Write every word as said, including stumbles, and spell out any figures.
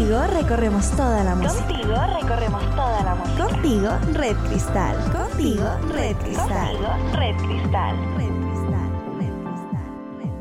Contigo recorremos toda la música. Contigo recorremos toda la música. Contigo, Red Cristal. Contigo, Red Cristal. Contigo, Red Cristal. Red